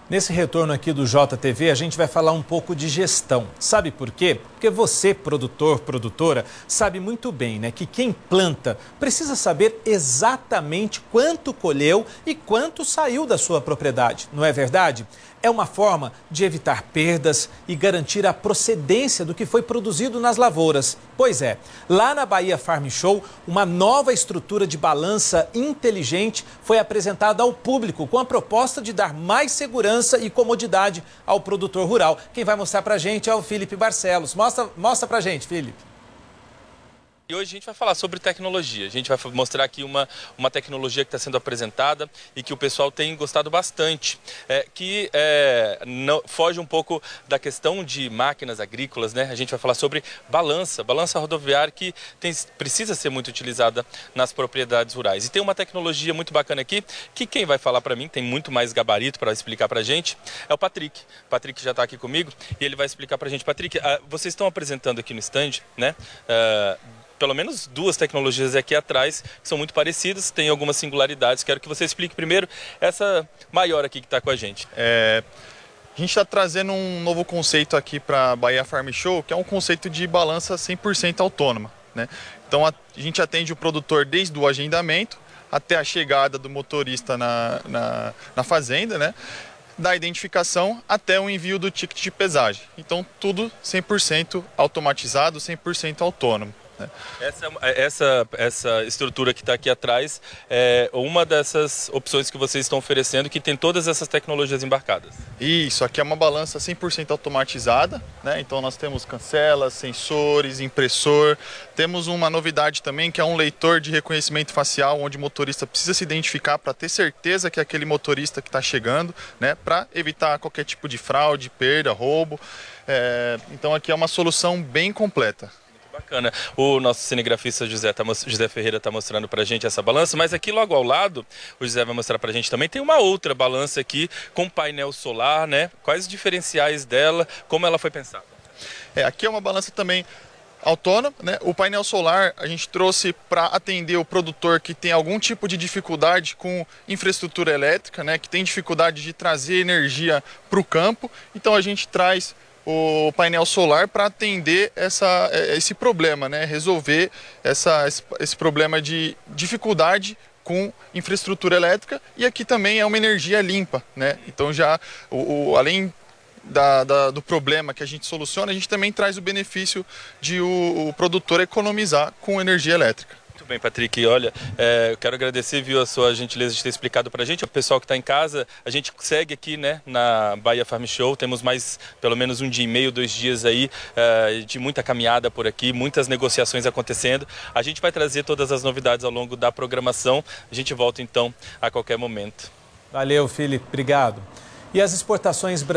Nesse retorno aqui do JTV, a gente vai falar um pouco de gestão. Sabe por quê? Porque você, produtor, produtora, sabe muito bem, né, que quem planta precisa saber exatamente quanto colheu e quanto saiu da sua propriedade, não é verdade? É uma forma de evitar perdas e garantir a procedência do que foi produzido nas lavouras. Pois é, lá na Bahia Farm Show, uma nova estrutura de balança inteligente foi apresentada ao público com a proposta de dar mais segurança e comodidade ao produtor rural. Quem vai mostrar pra gente é o Felipe Barcelos. Mostra pra gente, Felipe. E hoje a gente vai falar sobre tecnologia. A gente vai mostrar aqui uma tecnologia que está sendo apresentada e que o pessoal tem gostado bastante, que foge um pouco da questão de máquinas agrícolas, né? A gente vai falar sobre balança rodoviária que precisa ser muito utilizada nas propriedades rurais. E tem uma tecnologia muito bacana aqui, que quem vai falar para mim, tem muito mais gabarito para explicar para a gente, é o Patrick. O Patrick já está aqui comigo e ele vai explicar para a gente. Patrick, vocês estão apresentando aqui no stand, né? Pelo menos duas tecnologias aqui atrás que são muito parecidas, tem algumas singularidades. Quero que você explique primeiro essa maior aqui que está com a gente. A gente está trazendo um novo conceito aqui para a Bahia Farm Show, que é um conceito de balança 100% autônoma, né? Então a gente atende o produtor desde o agendamento até a chegada do motorista na fazenda, né? Da identificação até o envio do ticket de pesagem. Então tudo 100% automatizado, 100% autônomo. Essa estrutura que está aqui atrás é uma dessas opções que vocês estão oferecendo, que tem todas essas tecnologias embarcadas. Isso, aqui é uma balança 100% automatizada, né? Então nós temos cancelas, sensores, impressor. Temos uma novidade também, que é um leitor de reconhecimento facial, onde o motorista precisa se identificar para ter certeza que é aquele motorista que está chegando, né? Para evitar qualquer tipo de fraude, perda, roubo. Então aqui é uma solução bem completa. Bacana. O nosso cinegrafista José Ferreira está mostrando para a gente essa balança, mas aqui logo ao lado, o José vai mostrar para a gente também, tem uma outra balança aqui com painel solar, né? Quais os diferenciais dela, como ela foi pensada? Aqui é uma balança também autônoma, né? O painel solar a gente trouxe para atender o produtor que tem algum tipo de dificuldade com infraestrutura elétrica, né? Que tem dificuldade de trazer energia para o campo, então a gente traz o painel solar para atender esse problema, né? Resolver esse problema de dificuldade com infraestrutura elétrica, e aqui também é uma energia limpa, né? Então já além do problema que a gente soluciona, a gente também traz o benefício de o produtor economizar com energia elétrica. Muito bem, Patrick. Olha, eu quero agradecer, a sua gentileza de ter explicado para a gente. O pessoal que está em casa, a gente segue aqui, né, na Bahia Farm Show. Temos mais, pelo menos 1 dia e meio, 2 dias aí de muita caminhada por aqui, muitas negociações acontecendo. A gente vai trazer todas as novidades ao longo da programação. A gente volta, então, a qualquer momento. Valeu, Felipe. Obrigado. E as exportações brasileiras?